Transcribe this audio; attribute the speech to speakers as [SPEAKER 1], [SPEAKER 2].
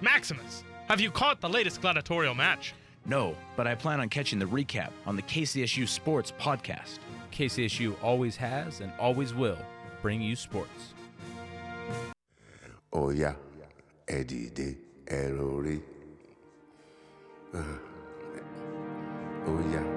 [SPEAKER 1] Maximus, have you caught the latest gladiatorial match?
[SPEAKER 2] No, but I plan on catching the recap on the KCSU Sports podcast.
[SPEAKER 3] KCSU always has and always will bring you sports.
[SPEAKER 4] Oh yeah, Eddie de Errori. Oh yeah.